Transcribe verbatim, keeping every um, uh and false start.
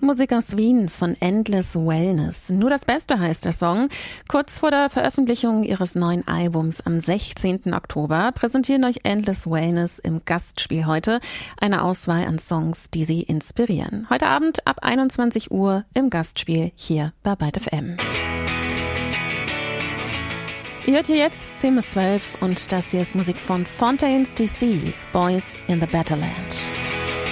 Musik aus Wien von Endless Wellness. Nur das Beste heißt der Song. Kurz vor der Veröffentlichung ihres neuen Albums am sechzehnten Oktober präsentieren euch Endless Wellness im Gastspiel heute eine Auswahl an Songs, die sie inspirieren. Heute Abend ab einundzwanzig Uhr im Gastspiel hier bei Byte F M. Ihr hört hier jetzt zehn bis zwölf und das hier ist Musik von Fontaines D C, Boys in the Better Land.